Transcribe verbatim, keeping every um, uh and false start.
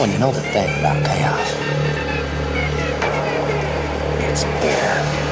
you know the thing about chaos? It's air.